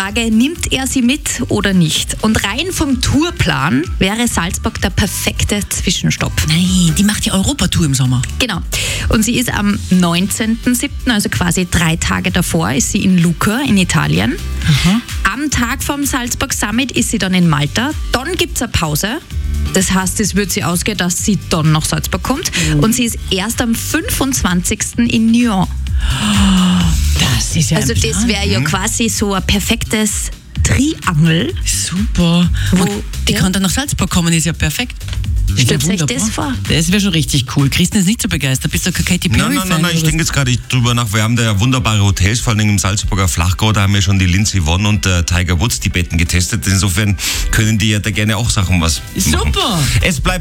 Frage, nimmt er sie mit oder nicht? Und rein vom Tourplan wäre Salzburg der perfekte Zwischenstopp. Nein, die macht die Europatour im Sommer. Genau. Und sie ist am 19.07., also quasi 3 Tage davor, ist sie in Lucca in Italien. Am Tag vom Salzburg Summit ist sie dann in Malta. Dann gibt es eine Pause. Das heißt, es wird sie ausgehen, dass sie dann nach Salzburg kommt. Und sie ist erst am 25. in Nyon. Das ist ja Also das wäre ja quasi so ein perfektes Triangel. super. Wo- Und die ja. kann dann nach Salzburg kommen, ist ja perfekt. Das Stellt wär euch wunderbar. das vor? Das wäre schon richtig cool. Christian ist nicht so begeistert. Bist du kein Katy Perry-Fan? Nein, ich denke jetzt gerade drüber nach. Wir haben da ja wunderbare Hotels, vor allem im Salzburger Flachgau. Da haben wir schon die Lindsay Vonn und Tiger Woods die Betten getestet. Insofern können die ja da gerne auch Sachen was machen. Super. Es bleibt